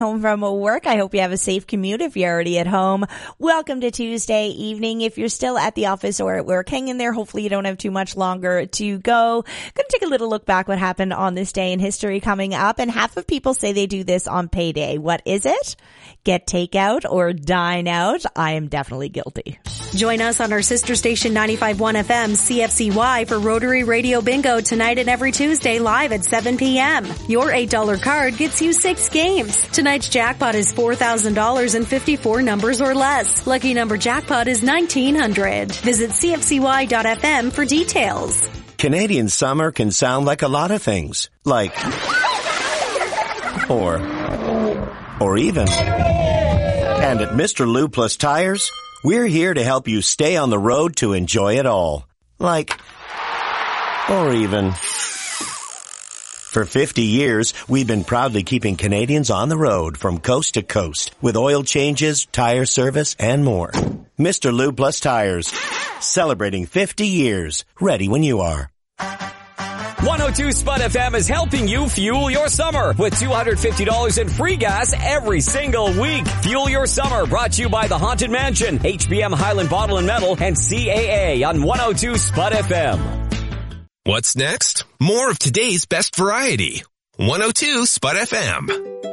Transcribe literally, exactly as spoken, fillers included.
Home from work. I hope you have a safe commute if you're already at home. Welcome to Tuesday evening. If you're still at the office or at work, hang in there. Hopefully you don't have too much longer to go. Going to take a little look back what happened on this day in history coming up. And half of people say they do this on payday. What is it? Get takeout or dine out? I am definitely guilty. Join us on our sister station ninety-five point one F M C F C Y for Rotary Radio Bingo tonight and every Tuesday live at seven p.m. Your eight dollar card gets you six games. Tonight's jackpot is four thousand dollars and fifty-four numbers or less. Lucky number jackpot is nineteen hundred. Visit C F C Y dot F M for details. Canadian summer can sound like a lot of things. Like, or, or even. And at Mister Lou Plus Tires, we're here to help you stay on the road to enjoy it all. Like, or even. For fifty years, we've been proudly keeping Canadians on the road from coast to coast with oil changes, tire service, and more. Mister Lou Plus Tires, celebrating fifty years. Ready when you are. one oh two Spud F M is helping you fuel your summer with two hundred fifty dollars in free gas every single week. Fuel your summer brought to you by the Haunted Mansion, H B M Highland Bottle and Metal, and C A A on one oh two Spud F M. What's next? More of today's best variety. one oh two Spud F M.